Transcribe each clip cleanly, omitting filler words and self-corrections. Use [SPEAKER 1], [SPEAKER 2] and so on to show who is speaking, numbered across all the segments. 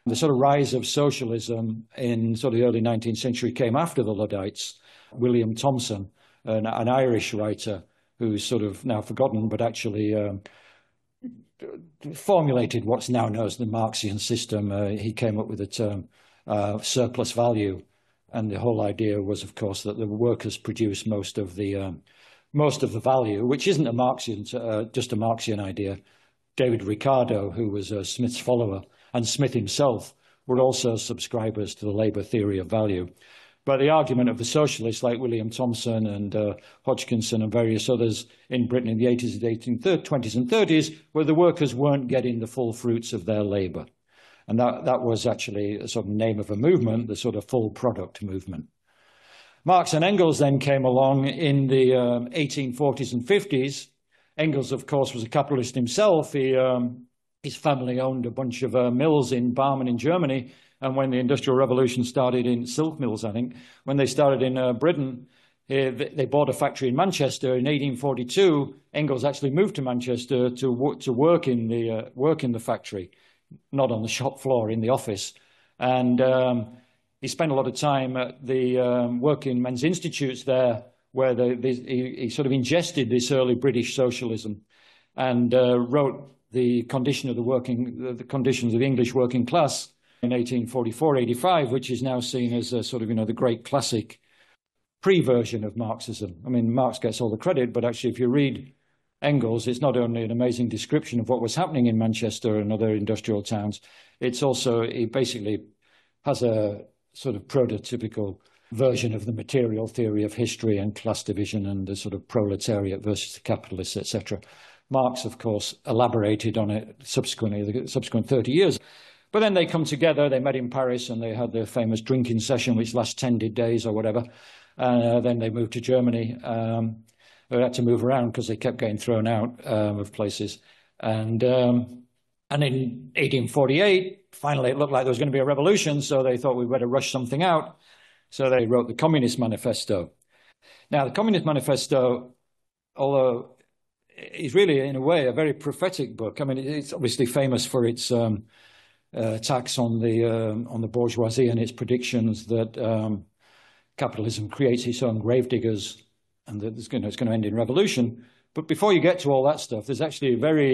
[SPEAKER 1] The sort of rise of socialism in sort of the early 19th century came after the Luddites. William Thomson, an Irish writer who's sort of now forgotten, but actually formulated what's now known as the Marxian system. He came up with the term surplus value. And the whole idea was, of course, that the workers produce most of the value, which isn't a Marxian, just a Marxian idea. David Ricardo, who was Smith's follower, and Smith himself were also subscribers to the labour theory of value. But the argument of the socialists like William Thomson and Hodgkinson and various others in Britain in the 80s, 20s and 30s, where the workers weren't getting the full fruits of their labour. And that was actually a sort of name of a movement, the sort of full product movement. Marx and Engels then came along in the 1840s and 50s. Engels, of course, was a capitalist himself. His family owned a bunch of mills in Barmen in Germany. And when the Industrial Revolution started in silk mills, I think, when they started in Britain, they bought a factory in Manchester in 1842. Engels actually moved to Manchester to work in the factory, not on the shop floor, in the office. And he spent a lot of time at the working men's institutes there, where he sort of ingested this early British socialism and wrote the conditions of the English working class in 1844-85, which is now seen as a sort of, the great classic pre-version of Marxism. I mean, Marx gets all the credit, but actually if you read Engels, it's not only an amazing description of what was happening in Manchester and other industrial towns, it's also, he basically has a sort of prototypical version of the material theory of history and class division and the sort of proletariat versus the capitalists, etc. Marx, of course, elaborated on it subsequently, the subsequent 30 years. But then they come together, they met in Paris and they had their famous drinking session, which lasts 10 days or whatever. Then they moved to Germany. They had to move around because they kept getting thrown out of places. And in 1848, finally it looked like there was going to be a revolution, so they thought we'd better rush something out. So they wrote the Communist Manifesto. Now, the Communist Manifesto, although it's really, in a way, a very prophetic book. I mean, it's obviously famous for its attacks on the bourgeoisie and its predictions that capitalism creates its own gravediggers and that it's going to end in revolution. But before you get to all that stuff, there's actually a very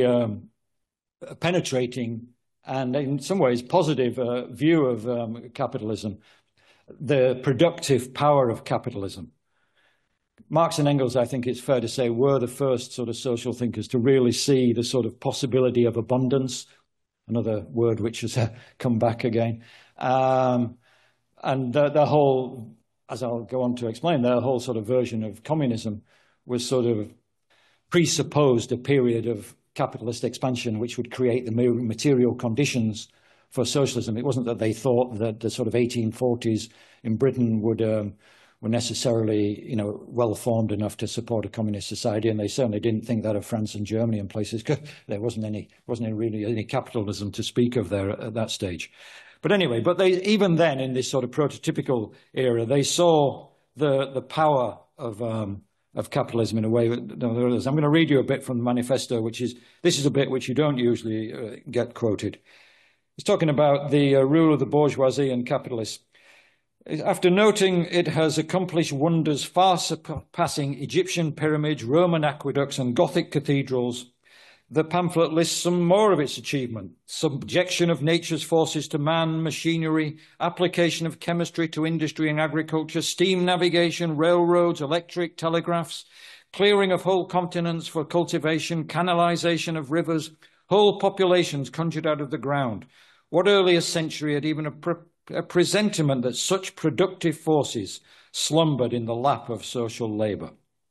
[SPEAKER 1] penetrating and in some ways positive view of capitalism, the productive power of capitalism. Marx and Engels, I think it's fair to say, were the first sort of social thinkers to really see the sort of possibility of abundance, another word which has come back again. And the whole, as I'll go on to explain, their whole sort of version of communism was sort of presupposed a period of capitalist expansion which would create the material conditions for socialism. It wasn't that they thought that the sort of 1840s in Britain were necessarily, well formed enough to support a communist society, and they certainly didn't think that of France and Germany and places. There wasn't really any capitalism to speak of there at that stage. But anyway, they even then in this sort of prototypical era, they saw the power of capitalism in a way. I'm going to read you a bit from the manifesto, this is a bit which you don't usually get quoted. It's talking about the rule of the bourgeoisie and capitalists. After noting it has accomplished wonders far surpassing Egyptian pyramids, Roman aqueducts, and Gothic cathedrals, the pamphlet lists some more of its achievement: subjection of nature's forces to man, machinery, application of chemistry to industry and agriculture, steam navigation, railroads, electric telegraphs, clearing of whole continents for cultivation, canalization of rivers, whole populations conjured out of the ground. What earlier century had even a presentiment that such productive forces slumbered in the lap of social labour?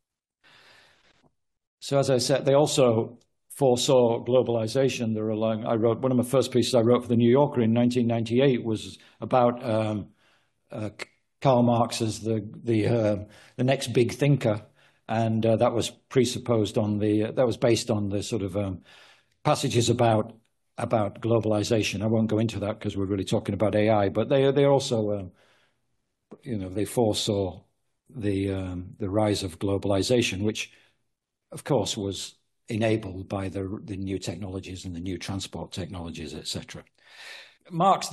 [SPEAKER 1] So as I said, they also foresaw globalization. I wrote one of my first pieces I wrote for the New Yorker in 1998 was about Karl Marx as the next big thinker, and that was presupposed on that was based on the sort of passages about globalization. I won't go into that because we're really talking about AI, but they also they foresaw the rise of globalization, which of course was enabled by the new technologies and the new transport technologies, etc. Marx